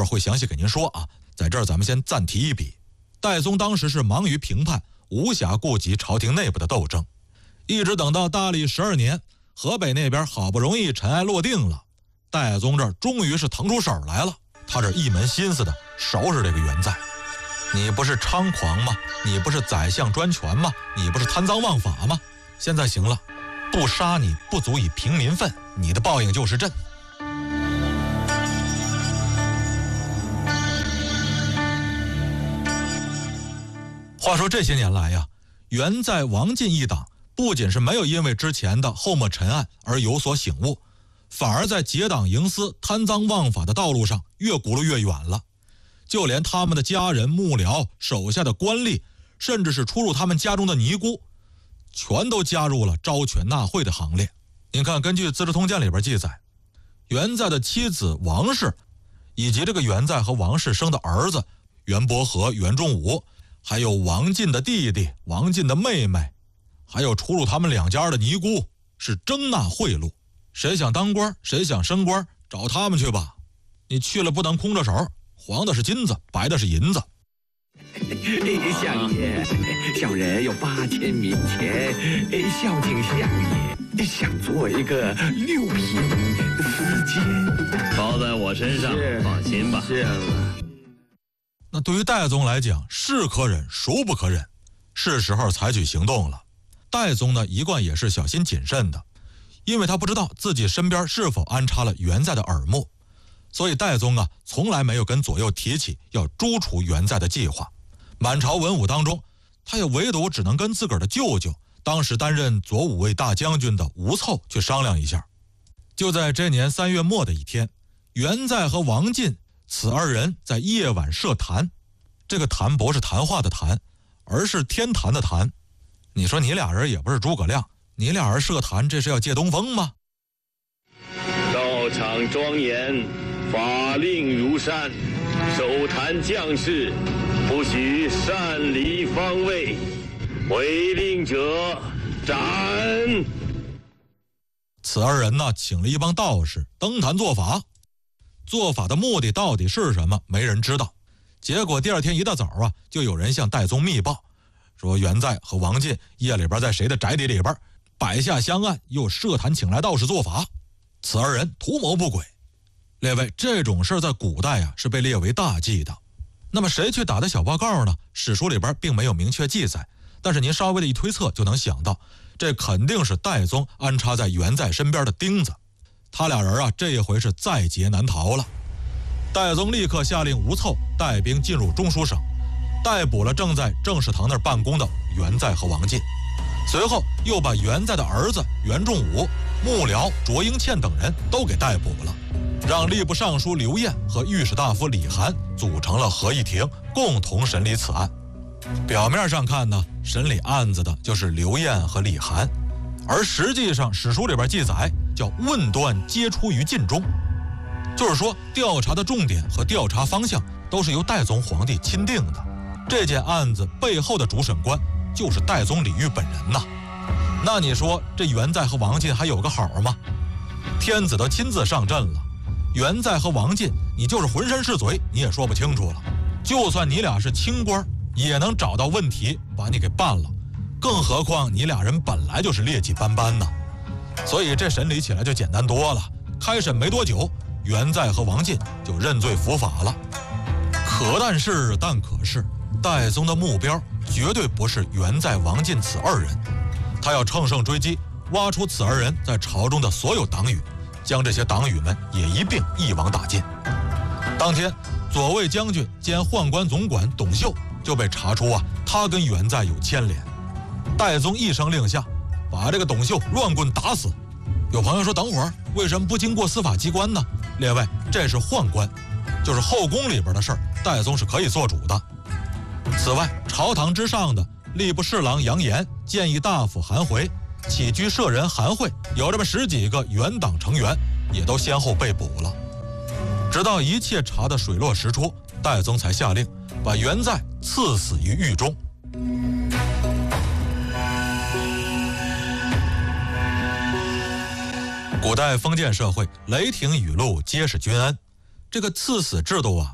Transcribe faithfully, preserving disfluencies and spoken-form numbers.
儿会详细给您说啊。在这儿咱们先暂提一笔，戴宗当时是忙于评判，无暇顾及朝廷内部的斗争，一直等到大历十二年，河北那边好不容易尘埃落定了，戴宗这儿终于是腾出手来了，他这一门心思的收拾这个袁在。你不是猖狂吗？你不是宰相专权吗？你不是贪赃枉法吗？现在行了，不杀你不足以平民愤，你的报应就是朕。话说这些年来呀，袁在王进一党不仅是没有因为之前的后末尘案而有所醒悟，反而在结党营私、贪赃枉法的道路上越轱辘越远了。就连他们的家人、幕僚、手下的官吏，甚至是出入他们家中的尼姑，全都加入了招权纳贿的行列。您看，根据《资治通鉴》里边记载，袁在的妻子王氏，以及这个袁在和王氏生的儿子袁伯和、袁仲武，还有王进的弟弟、王进的妹妹，还有出入他们两家的尼姑，是征纳贿赂。谁想当官，谁想升官，找他们去吧。你去了不能空着手，黄的是金子，白的是银子。 相爷，小人有八千民钱，孝敬相爷，想做一个六品司监， 包在我身上，放心吧。 是了。 那对于戴宗来讲，是可忍，孰不可忍，是时候采取行动了。戴宗呢，一贯也是小心谨慎的，因为他不知道自己身边是否安插了袁在的耳目，所以戴宗啊，从来没有跟左右提起要诛除袁在的计划。满朝文武当中，他也唯独只能跟自个儿的舅舅，当时担任左武卫大将军的吴凑去商量一下。就在这年三月末的一天，袁在和王进此二人在夜晚设坛，这个坛不是谈话的谈，而是天坛的坛。你说你俩人也不是诸葛亮，你俩人设坛，这是要借东风吗？ 道场庄严，法令如山，守坛将士不许擅离方位，违令者斩。 此二人呢，请了一帮道士登坛做法，做法的目的到底是什么，没人知道。结果第二天一大早啊，就有人向戴宗密报，说袁在和王进夜里边在谁的宅邸里边摆下香案，又设坛请来道士做法，此二人图谋不轨。列位，这种事在古代啊是被列为大忌的。那么谁去打的小报告呢？史书里边并没有明确记载，但是您稍微的一推测就能想到，这肯定是戴宗安插在袁在身边的钉子。他俩人啊，这一回是在劫难逃了。戴宗立刻下令吴凑带兵进入中书省，逮捕了正在政事堂那儿办公的袁在和王进，随后又把袁在的儿子袁仲武、幕僚卓英倩等人都给逮捕了，让吏部尚书刘晏和御史大夫李涵组成了合议庭，共同审理此案。表面上看呢，审理案子的就是刘晏和李涵，而实际上史书里边记载叫问断皆出于晋中，就是说调查的重点和调查方向都是由戴宗皇帝钦定的。这件案子背后的主审官就是戴宗李煜本人呐。那你说这袁在和王进还有个好吗？天子都亲自上阵了，袁在和王进你就是浑身是嘴，你也说不清楚了。就算你俩是清官，也能找到问题把你给办了，更何况你俩人本来就是劣迹斑斑呢。所以这审理起来就简单多了。开审没多久，袁在和王进就认罪伏法了。可但是但可是，戴宗的目标绝对不是袁在、王进此二人，他要乘胜追击，挖出此二人在朝中的所有党羽，将这些党羽们也一并一网打尽。当天，左卫将军兼宦官总管董秀就被查出啊，他跟袁在有牵连。戴宗一声令下，把这个董秀乱棍打死。有朋友说，等会儿为什么不经过司法机关呢？列位，这是宦官，就是后宫里边的事儿，戴宗是可以做主的。此外，朝堂之上的吏部侍郎杨炎建议大夫韩回、起居舍人韩会，有这么十几个原党成员也都先后被捕了。直到一切查得水落石出，戴宗才下令把袁在赐死于狱中。古代封建社会，雷霆雨露皆是君恩，这个赐死制度啊